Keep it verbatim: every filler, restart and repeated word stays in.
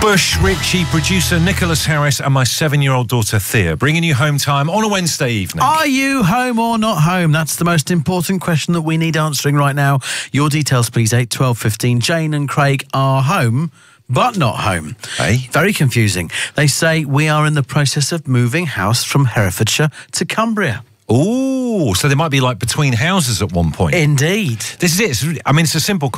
Bush, Richie, producer Nicholas Harris and my seven-year-old daughter Thea, bringing you Home Time on a Wednesday evening. Are you home or not home? That's the most important question that we need answering right now. Your details, please, eight twelve fifteen. Jane and Craig are home, but not home. Hey? Very confusing. They say we are in the process of moving house from Herefordshire to Cumbria. Ooh, so they might be like between houses at one point. Indeed. This is it. It's, I mean, it's a simple